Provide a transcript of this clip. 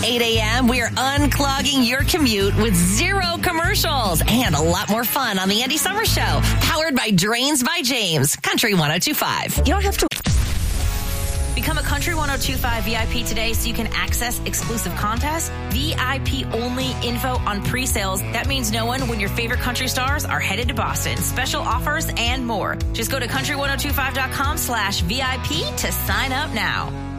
8 a.m., we are unclogging your commute with zero commercials and a lot more fun on the Andy Summers Show, powered by Drains by James, Country 102.5. You don't have to become a Country 102.5 VIP today so you can access exclusive contests, VIP only info on pre-sales. That means knowing when your favorite country stars are headed to Boston, special offers, and more. Just go to country1025.com/VIP to sign up now.